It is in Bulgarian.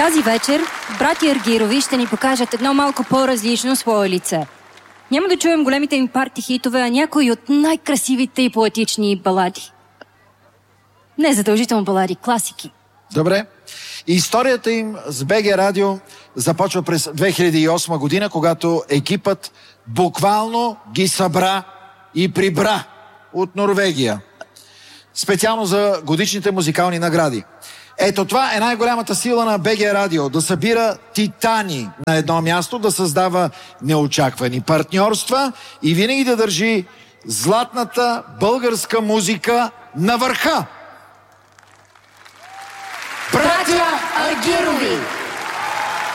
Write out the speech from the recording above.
Тази вечер брати Аргирови ще ни покажат едно малко по-различно свое лице. Няма да чуем големите им парти хитове, а някои от най-красивите и поетични балади. Не задължително балади, класики. Добре. Историята им с БГ Радио започва през 2008 година, когато екипът буквално ги събра и прибра от Норвегия. Специално за годишните музикални награди. Ето това е най-голямата сила на БГ Радио. Да събира титани на едно място, да създава неочаквани партньорства и винаги да държи златната българска музика на върха. Братя Аргирови!